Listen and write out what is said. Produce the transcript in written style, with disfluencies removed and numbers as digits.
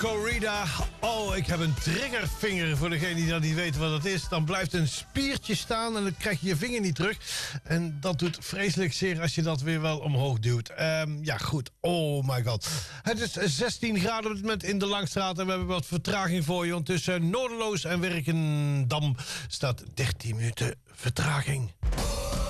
Corrida. Oh, ik heb een triggervinger. Voor degene die dat niet weten wat dat is. Dan blijft een spiertje staan en dan krijg je je vinger niet terug. En dat doet vreselijk zeer als je dat weer wel omhoog duwt. Ja, goed. Oh my god. Het is 16 graden op dit moment in de Langstraat. En we hebben wat vertraging voor je. Want tussen Noorderloos en Werkendam staat 13 minuten vertraging.